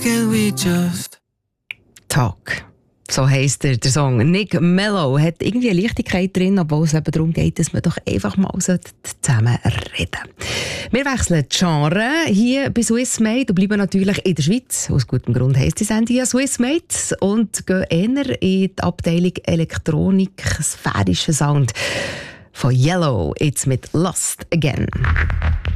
Can we just Talk. So heisst der Song. Nick Mello hat irgendwie eine Leichtigkeit drin, obwohl es eben darum geht, dass man doch einfach mal zusammen reden. Wir wechseln die Genre hier bei Swissmade und bleiben natürlich in der Schweiz. Aus gutem Grund heisst die Sendung ja Swissmade und gehen eher in die Abteilung Elektronik, sphärischer Sound von Yellow, jetzt mit Lost Again.